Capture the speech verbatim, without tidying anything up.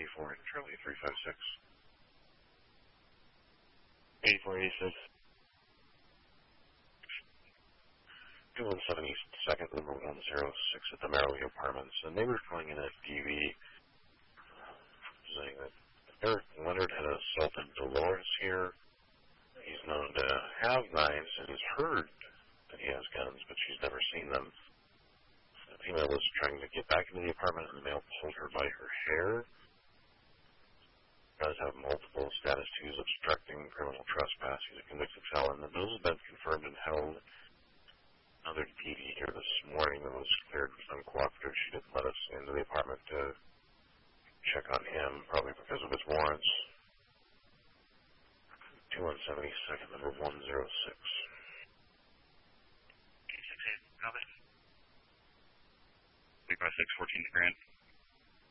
eighty-four, Charlie three five six. eighty-four eighty-six. two one seven East second, number one zero six at the Merrillview Apartments. And they were calling in a D V saying that Eric Leonard had assaulted Dolores here. He's known to have knives and has heard that he has guns, but she's never seen them. The female was trying to get back into the apartment, and the male pulled her by her hair. Does have multiple status twos, obstructing criminal trespass. He's a convicted felon. The bills have been confirmed and held. Another D D here this morning that was cleared was uncooperative. She didn't let us into the apartment to check on him, probably because of his warrants. two one seven second, number one zero six. eight six eight, copy. three five six, fourteen Grand.